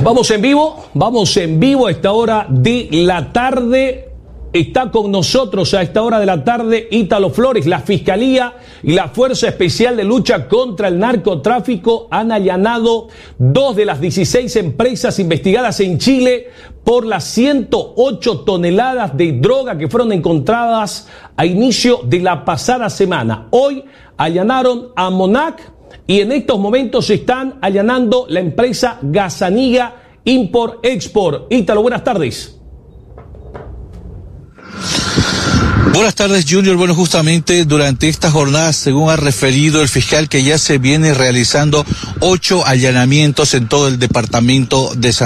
Vamos en vivo a esta hora de la tarde. Está con nosotros a esta hora de la tarde Ítalo Flores. La Fiscalía y la Fuerza Especial de Lucha contra el Narcotráfico han allanado 2 de las 16 empresas investigadas en Chile por las 108 toneladas de droga que fueron encontradas a inicio de la pasada semana. Hoy allanaron a Monac y en estos momentos están allanando la empresa Gazaniga Import-Export. Ítalo, buenas tardes. Buenas tardes, Junior. Bueno, justamente durante esta jornada, según ha referido el fiscal, que ya se viene realizando 8 allanamientos en todo el departamento de San